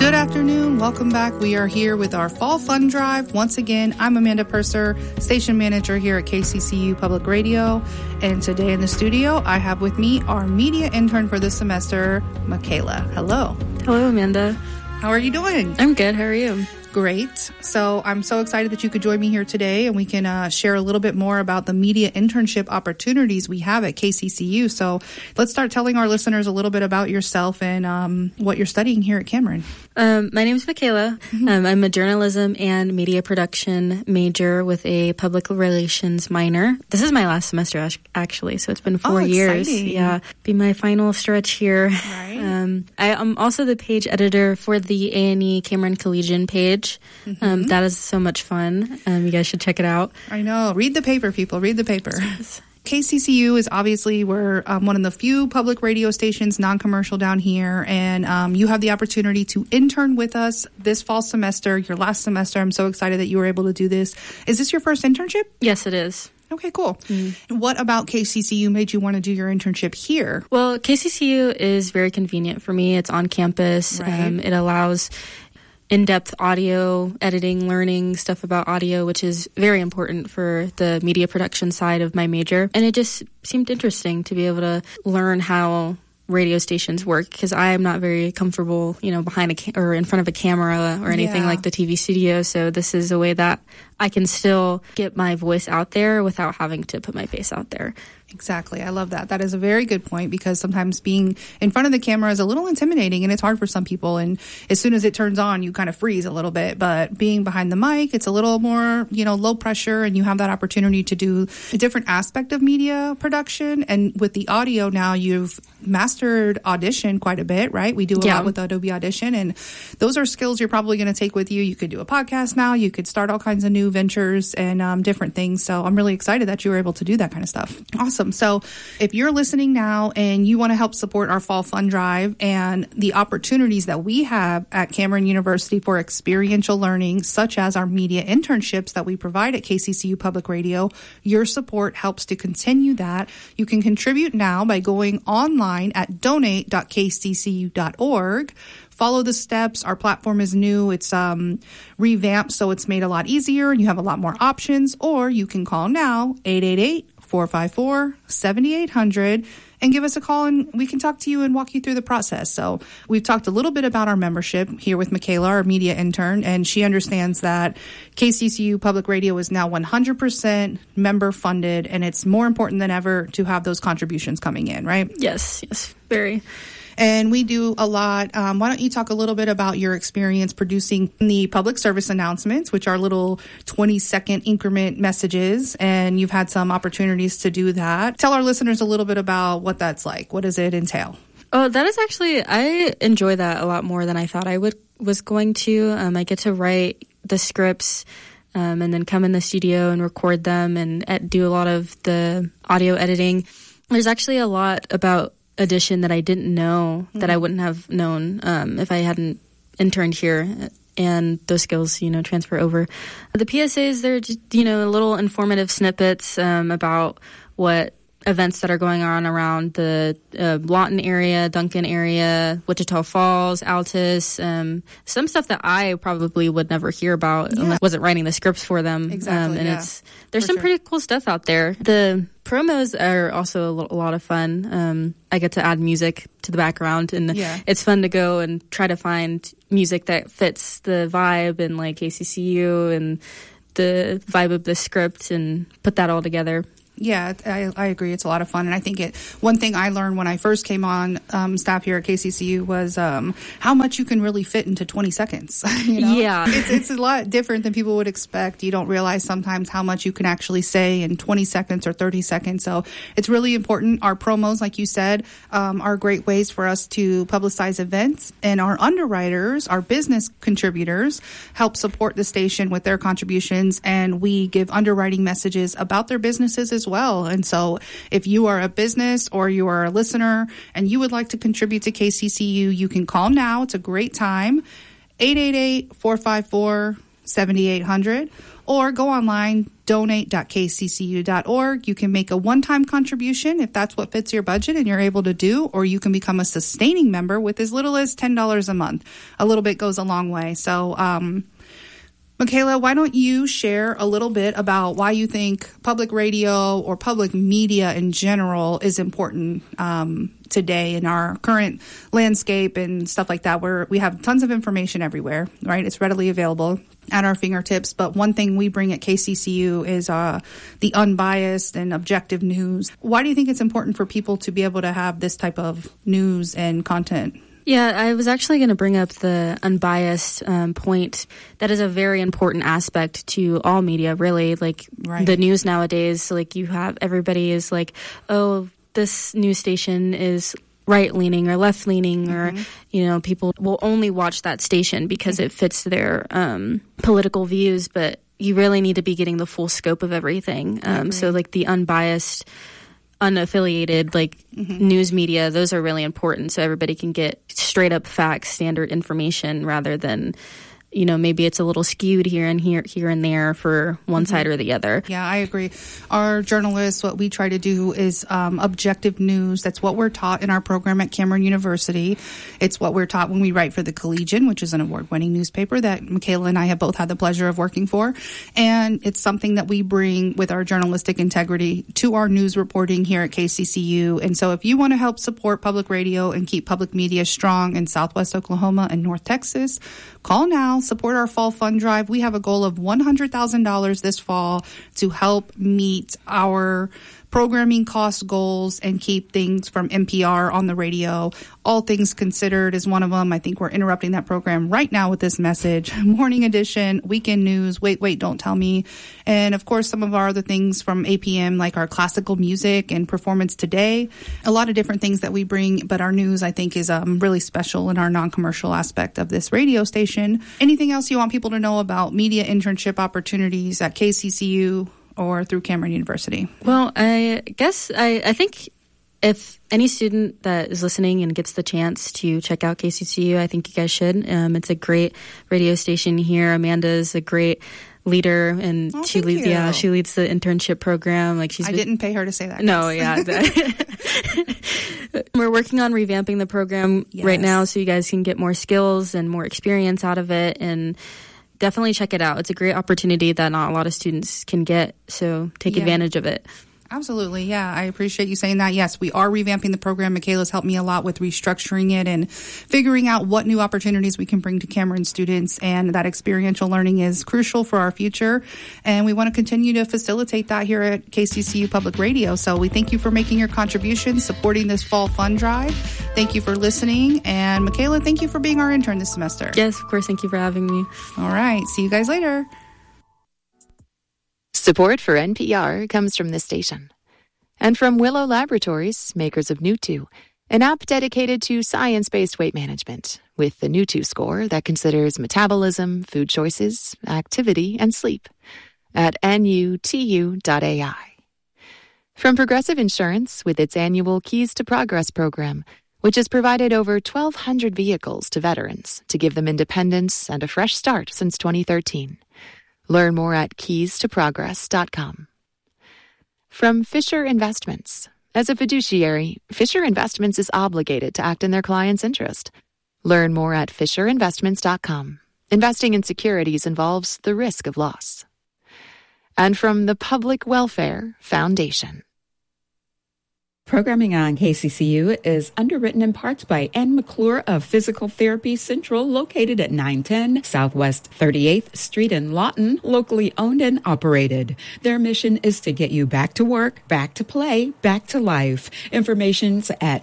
Good afternoon. Welcome back. We are here with our Fall Fun Drive. Once again, I'm Amanda Purser, station manager here at KCCU Public Radio. And today in the studio, I have with me our media intern for this semester, Michaela. Hello. Hello, Amanda. How are you doing? I'm good. How are you? Great. So I'm so excited that you could join me here today, and we can share a little bit more about the media internship opportunities we have at KCCU. So let's start telling our listeners a little bit about yourself and what you're studying here at Cameron. My name is Michaela. I'm a journalism and media production major with a public relations minor. This is my last semester, actually, so it's been 4 years. Exciting. Yeah, be my final stretch here. Right. I'm also the page editor for the A&E Cameron Collegian page. That is so much fun. You guys should check it out. I know. Read the paper, people. Read the paper. KCCU is obviously we're one of the few public radio stations, non-commercial down here, and you have the opportunity to intern with us this fall semester, your last semester. I'm so excited that you were able to do this. Is this your first internship? Yes, it is. Okay, cool. What about KCCU made you want to do your internship here? Well, KCCU is very convenient for me. It's on campus. Right. It allows in-depth audio editing, learning stuff about audio, which is very important for the media production side of my major. And it just seemed interesting to be able to learn how radio stations work, because I am not very comfortable, behind or in front of a camera or anything like the TV studio. So this is a way that I can still get my voice out there without having to put my face out there. Exactly. I love that. That is a very good point, because sometimes being in front of the camera is a little intimidating and it's hard for some people. And as soon as it turns on, you kind of freeze a little bit. But being behind the mic, it's a little more, low pressure, and you have that opportunity to do a different aspect of media production. And with the audio now, you've mastered Audition quite a bit, right? We do a lot with Adobe Audition, and those are skills you're probably going to take with you. You could do a podcast now. You could start all kinds of new ventures and different things. So I'm really excited that you were able to do that kind of stuff. Awesome. So if you're listening now and you want to help support our Fall Fun Drive and the opportunities that we have at Cameron University for experiential learning, such as our media internships that we provide at KCCU Public Radio, your support helps to continue that. You can contribute now by going online at donate.kccu.org. Follow the steps. Our platform is new. It's revamped, so it's made a lot easier, and you have a lot more options. Or you can call now, 888-454-7800, and give us a call, and we can talk to you and walk you through the process. So we've talked a little bit about our membership here with Michaela, our media intern, and she understands that KCCU Public Radio is now 100% member funded, and it's more important than ever to have those contributions coming in, right? Yes, very. And we do a lot. Why don't you talk a little bit about your experience producing the public service announcements, which are little 20-second increment messages, and you've had some opportunities to do that. Tell our listeners a little bit about what that's like. What does it entail? Oh, that is actually, I enjoy that a lot more than I thought I was going to. I get to write the scripts and then come in the studio and record them and do a lot of the audio editing. There's actually a lot about Audition that I didn't know, that I wouldn't have known if I hadn't interned here, and those skills, transfer over. The PSAs, they're just, little informative snippets about what events that are going on around the Lawton area, Duncan area, Wichita Falls, Altus, some stuff that I probably would never hear about unless I wasn't writing the scripts for them. Exactly, there's some pretty cool stuff out there. The promos are also a lot of fun. I get to add music to the background, and it's fun to go and try to find music that fits the vibe and like KCCU and the vibe of the script and put that all together. Yeah, I agree. It's a lot of fun. And I think one thing I learned when I first came on staff here at KCCU was how much you can really fit into 20 seconds. Yeah. It's a lot different than people would expect. You don't realize sometimes how much you can actually say in 20 seconds or 30 seconds. So it's really important. Our promos, like you said, are great ways for us to publicize events. And our underwriters, our business contributors, help support the station with their contributions. And we give underwriting messages about their businesses as well. And so if you are a business or you are a listener and you would like to contribute to KCCU, you can call now. It's a great time. 888-454-7800. or go online, donate.kccu.org. You can make a one-time contribution if that's what fits your budget and you're able to do, or you can become a sustaining member with as little as $10 a month. A little bit goes a long way. So, Michaela, why don't you share a little bit about why you think public radio or public media in general is important today in our current landscape and stuff like that, where we have tons of information everywhere, right? It's readily available at our fingertips. But one thing we bring at KCCU is the unbiased and objective news. Why do you think it's important for people to be able to have this type of news and content? Yeah, I was actually going to bring up the unbiased point. That is a very important aspect to all media, really. Like the news nowadays, like you have everybody is like, oh, this news station is right-leaning or left-leaning, or, you know, people will only watch that station because it fits their political views, but you really need to be getting the full scope of everything. So like the unbiased, unaffiliated news media, those are really important so everybody can get straight up facts, standard information, rather than, you know, maybe it's a little skewed here and there for one side or the other. Yeah, I agree. Our journalists, what we try to do is objective news. That's what we're taught in our program at Cameron University. It's what we're taught when we write for the Collegian, which is an award-winning newspaper that Michaela and I have both had the pleasure of working for. And it's something that we bring with our journalistic integrity to our news reporting here at KCCU. And so if you want to help support public radio and keep public media strong in Southwest Oklahoma and North Texas, call now. Support our fall fund drive. We have a goal of $100,000 this fall to help meet our programming cost goals and keep things from NPR on the radio. All Things Considered is one of them. I think we're interrupting that program right now with this message. Morning Edition, Weekend News, Wait, Don't Tell Me. And of course, some of our other things from APM, like our classical music and Performance Today. A lot of different things that we bring, but our news, I think, is really special in our non-commercial aspect of this radio station. Anything else you want people to know about media internship opportunities at KCCU or through Cameron University? Well, I guess I think if any student that is listening and gets the chance to check out KCCU, I think you guys should. It's a great radio station here. Amanda is a great leader, and she leads the internship program. I didn't pay her to say that. No, yeah. We're working on revamping the program right now so you guys can get more skills and more experience out of it, and definitely check it out. It's a great opportunity that not a lot of students can get, so take advantage of it. Absolutely. Yeah, I appreciate you saying that. Yes, we are revamping the program. Michaela's helped me a lot with restructuring it and figuring out what new opportunities we can bring to Cameron students. And that experiential learning is crucial for our future. And we want to continue to facilitate that here at KCCU Public Radio. So we thank you for making your contributions, supporting this fall fund drive. Thank you for listening. And Michaela, thank you for being our intern this semester. Yes, of course. Thank you for having me. All right. See you guys later. Support for NPR comes from this station and from Willow Laboratories, makers of Nutu, an app dedicated to science-based weight management with the Nutu score that considers metabolism, food choices, activity, and sleep at nutu.ai. From Progressive Insurance with its annual Keys to Progress program, which has provided over 1,200 vehicles to veterans to give them independence and a fresh start since 2013. Learn more at keystoprogress.com. From Fisher Investments. As a fiduciary, Fisher Investments is obligated to act in their client's interest. Learn more at fisherinvestments.com. Investing in securities involves the risk of loss. And from the Public Welfare Foundation. Programming on KCCU is underwritten in parts by Ann McClure of Physical Therapy Central, located at 910 Southwest 38th Street in Lawton, locally owned and operated. Their mission is to get you back to work, back to play, back to life. Information's at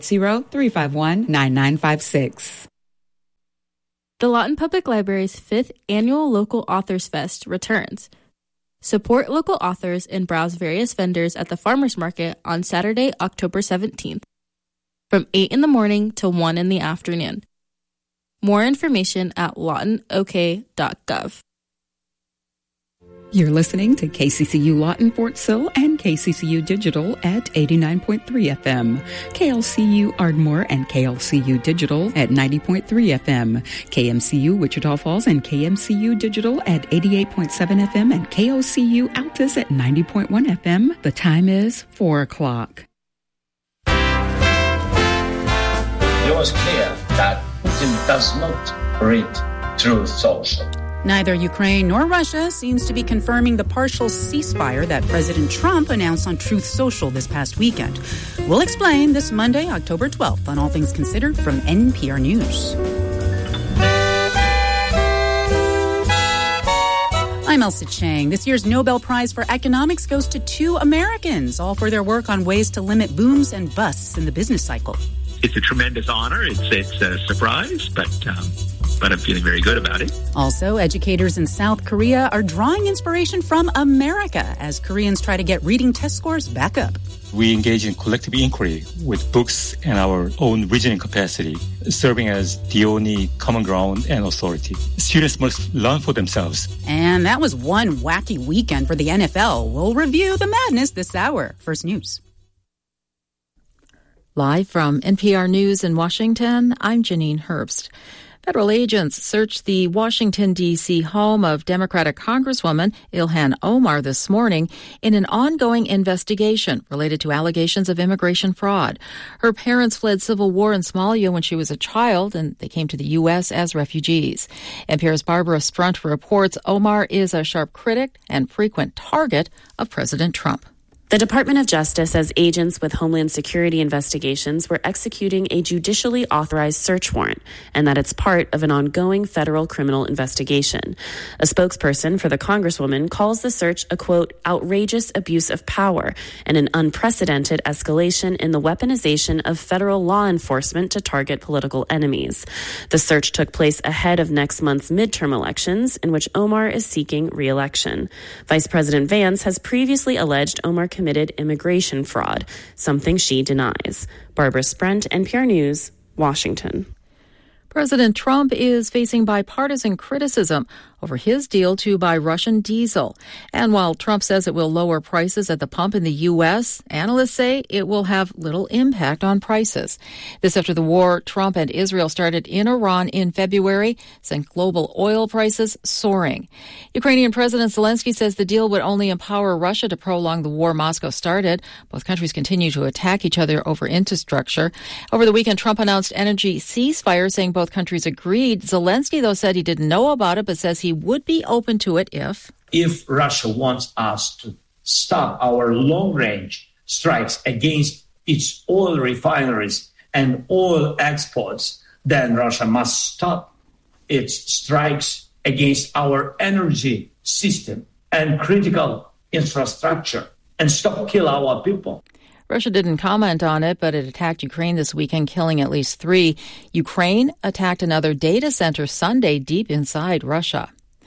580-351-9956. The Lawton Public Library's 5th Annual Local Authors Fest returns. Support local authors and browse various vendors at the Farmers Market on Saturday, October 17th, from 8 in the morning to 1 in the afternoon. More information at lawtonok.gov. You're listening to KCCU Lawton, Fort Sill, and KCCU Digital at 89.3 FM. KLCU Ardmore and KLCU Digital at 90.3 FM. KMCU Wichita Falls and KMCU Digital at 88.7 FM and KOCU Altus at 90.1 FM. The time is 4 o'clock. It was clear that Putin does not read Truth Social. Neither Ukraine nor Russia seems to be confirming the partial ceasefire that President Trump announced on Truth Social this past weekend. We'll explain this Monday, October 12th, on All Things Considered from NPR News. I'm Elsa Chang. This year's Nobel Prize for Economics goes to 2 Americans, all for their work on ways to limit booms and busts in the business cycle. It's a tremendous honor. It's a surprise, but I'm feeling very good about it. Also, educators in South Korea are drawing inspiration from America as Koreans try to get reading test scores back up. We engage in collective inquiry with books and our own reasoning capacity, serving as the only common ground and authority. Students must learn for themselves. And that was one wacky weekend for the NFL. We'll review the madness this hour. First News. Live from NPR News in Washington, I'm Janine Herbst. Federal agents searched the Washington, D.C. home of Democratic Congresswoman Ilhan Omar this morning in an ongoing investigation related to allegations of immigration fraud. Her parents fled civil war in Somalia when she was a child, and they came to the U.S. as refugees. NPR's Barbara Sprunt reports Omar is a sharp critic and frequent target of President Trump. The Department of Justice says agents with Homeland Security investigations were executing a judicially authorized search warrant and that it's part of an ongoing federal criminal investigation. A spokesperson for the Congresswoman calls the search a, quote, outrageous abuse of power and an unprecedented escalation in the weaponization of federal law enforcement to target political enemies. The search took place ahead of next month's midterm elections in which Omar is seeking re-election. Vice President Vance has previously alleged Omar committed immigration fraud, something she denies. Barbara Sprent, NPR News, Washington. President Trump is facing bipartisan criticism over his deal to buy Russian diesel. And while Trump says it will lower prices at the pump in the U.S., analysts say it will have little impact on prices. This after the war Trump and Israel started in Iran in February sent global oil prices soaring. Ukrainian President Zelensky says the deal would only empower Russia to prolong the war Moscow started. Both countries continue to attack each other over infrastructure. Over the weekend, Trump announced energy ceasefire, saying both countries agreed. Zelensky, though, said he didn't know about it, but says he would be open to it if Russia wants us to stop our long-range strikes against its oil refineries and oil exports, then Russia must stop its strikes against our energy system and critical infrastructure and stop kill our people. Russia didn't comment on it, but it attacked Ukraine this weekend, killing at least 3. Ukraine attacked another data center Sunday deep inside Russia.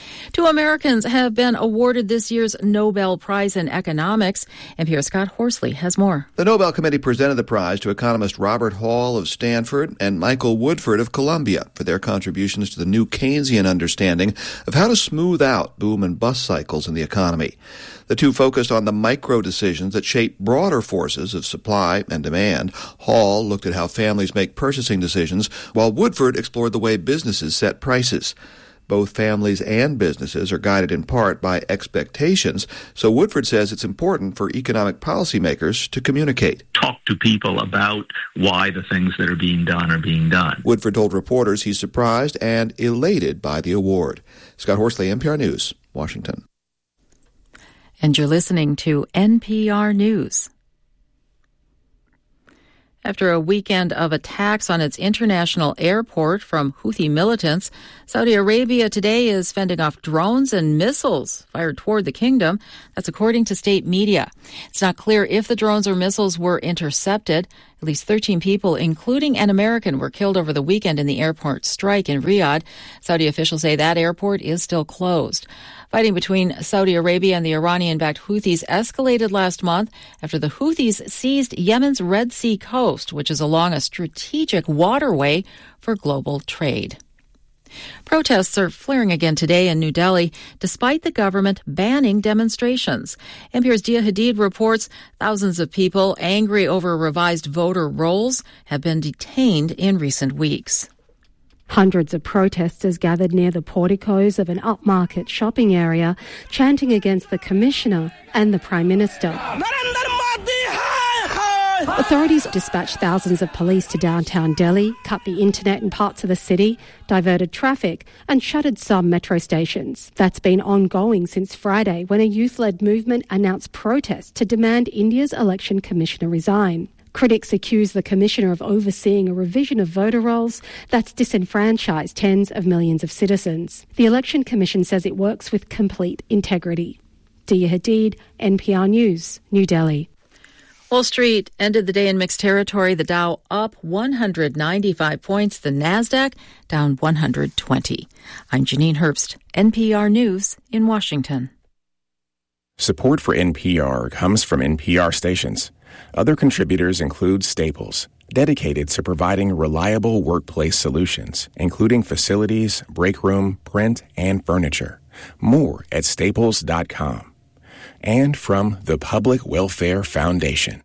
2 Americans have been awarded this year's Nobel Prize in Economics. NPR's Scott Horsley has more. The Nobel Committee presented the prize to economist Robert Hall of Stanford and Michael Woodford of Columbia for their contributions to the new Keynesian understanding of how to smooth out boom and bust cycles in the economy. The two focused on the micro decisions that shape broader forces of supply and demand. Hall looked at how families make purchasing decisions, while Woodford explored the way businesses set prices. Both families and businesses are guided in part by expectations, so Woodford says it's important for economic policymakers to communicate. Talk to people about why the things that are being done. Woodford told reporters he's surprised and elated by the award. Scott Horsley, NPR News, Washington. And you're listening to NPR News. After a weekend of attacks on its international airport from Houthi militants, Saudi Arabia today is fending off drones and missiles fired toward the kingdom. That's according to state media. It's not clear if the drones or missiles were intercepted. At least 13 people, including an American, were killed over the weekend in the airport strike in Riyadh. Saudi officials say that airport is still closed. Fighting between Saudi Arabia and the Iranian-backed Houthis escalated last month after the Houthis seized Yemen's Red Sea coast, which is along a strategic waterway for global trade. Protests are flaring again today in New Delhi, despite the government banning demonstrations. NPR's Dia Hadid reports thousands of people angry over revised voter rolls have been detained in recent weeks. Hundreds of protesters gathered near the porticos of an upmarket shopping area, chanting against the commissioner and the Prime Minister. Authorities dispatched thousands of police to downtown Delhi, cut the internet in parts of the city, diverted traffic and shuttered some metro stations. That's been ongoing since Friday, when a youth-led movement announced protests to demand India's election commissioner resign. Critics accuse the commissioner of overseeing a revision of voter rolls that's disenfranchised tens of millions of citizens. The Election Commission says it works with complete integrity. Dia Hadid, NPR News, New Delhi. Wall Street ended the day in mixed territory. The Dow up 195 points. The Nasdaq down 120. I'm Janine Herbst, NPR News in Washington. Support for NPR comes from NPR stations. Other contributors include Staples, dedicated to providing reliable workplace solutions, including facilities, break room, print, and furniture. More at staples.com. And from the Public Welfare Foundation.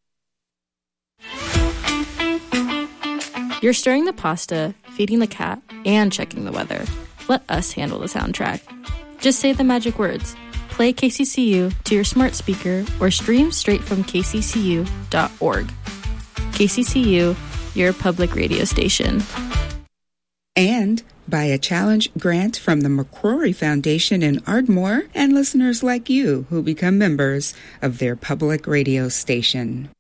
You're stirring the pasta, feeding the cat, and checking the weather. Let us handle the soundtrack. Just say the magic words. Play KCCU to your smart speaker or stream straight from kccu.org. KCCU, your public radio station. And by a challenge grant from the McCrory Foundation in Ardmore and listeners like you who become members of their public radio station.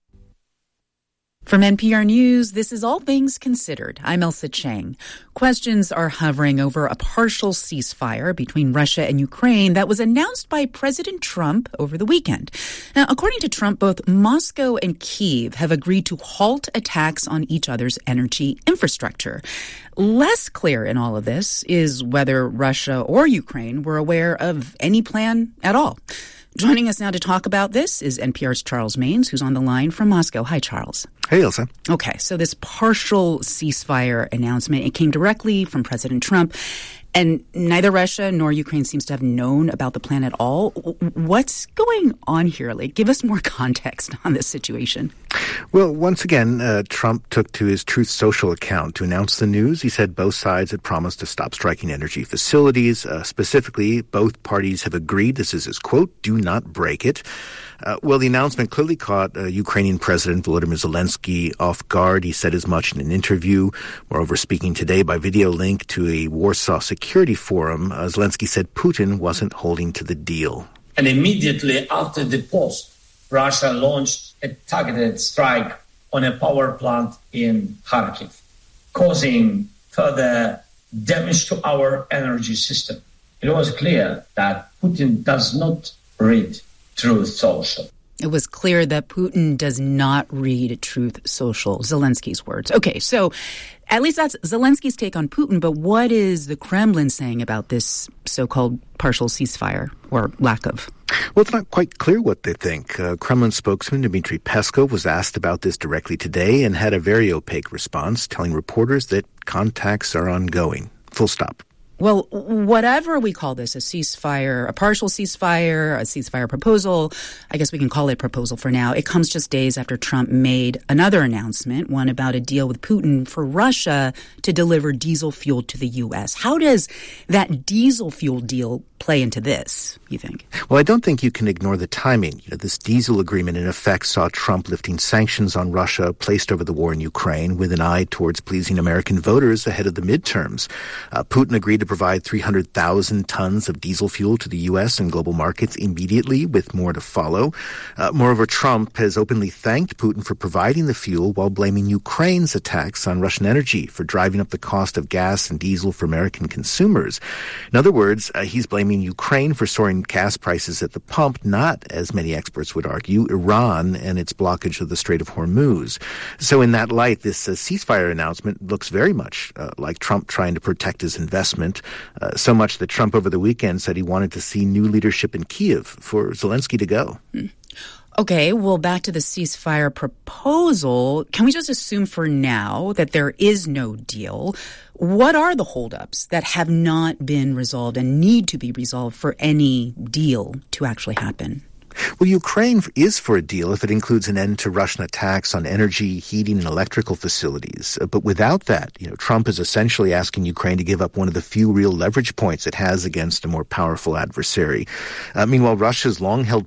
From NPR News, this is All Things Considered. I'm Elsa Chang. Questions are hovering over a partial ceasefire between Russia and Ukraine that was announced by President Trump over the weekend. Now, according to Trump, both Moscow and Kyiv have agreed to halt attacks on each other's energy infrastructure. Less clear in all of this is whether Russia or Ukraine were aware of any plan at all. Joining us now to talk about this is NPR's Charles Maynes, who's on the line from Moscow. Hi, Charles. Hey, Elsa. Okay, so this partial ceasefire announcement, it came directly from President Trump, and neither Russia nor Ukraine seems to have known about the plan at all. What's going on here? Like, give us more context on this situation. Well, once again, Trump took to his Truth Social account to announce the news. He said both sides had promised to stop striking energy facilities. Specifically, both parties have agreed, this is his quote, "do not break it." Well, the announcement clearly caught Ukrainian President Volodymyr Zelensky off guard. He said as much in an interview. Moreover, speaking today by video link to a Warsaw Security Forum, Zelensky said Putin wasn't holding to the deal. And immediately after the post, Russia launched a targeted strike on a power plant in Kharkiv, causing further damage to our energy system. It was clear that Putin does not read Truth Social. It was clear that Putin does not read Truth Social, Zelensky's words. Okay, so at least that's Zelensky's take on Putin, but what is the Kremlin saying about this so-called partial ceasefire, or lack of? Well, it's not quite clear what they think. Kremlin spokesman Dmitry Peskov was asked about this directly today and had a very opaque response, telling reporters that contacts are ongoing. Full stop. Well, whatever we call this, a ceasefire, a partial ceasefire, a ceasefire proposal, I guess we can call it proposal for now. It comes just days after Trump made another announcement, one about a deal with Putin for Russia to deliver diesel fuel to the U.S. How does that diesel fuel deal play into this, you think? Well, I don't think you can ignore the timing. This diesel agreement, in effect, saw Trump lifting sanctions on Russia placed over the war in Ukraine with an eye towards pleasing American voters ahead of the midterms. Putin agreed to provide 300,000 tons of diesel fuel to the U.S. and global markets immediately, with more to follow. Moreover, Trump has openly thanked Putin for providing the fuel while blaming Ukraine's attacks on Russian energy for driving up the cost of gas and diesel for American consumers. In other words, he's blaming Ukraine for soaring gas prices at the pump, not, as many experts would argue, Iran and its blockage of the Strait of Hormuz. So in that light, this ceasefire announcement looks very much like Trump trying to protect his investment, so much that Trump over the weekend said he wanted to see new leadership in Kyiv for Zelensky to go. Okay, well, back to the ceasefire proposal. Can we just assume for now that there is no deal? What are the holdups that have not been resolved and need to be resolved for any deal to actually happen? Well, Ukraine is for a deal if it includes an end to Russian attacks on energy, heating, and electrical facilities. But without that, Trump is essentially asking Ukraine to give up one of the few real leverage points it has against a more powerful adversary. Meanwhile, Russia's long-held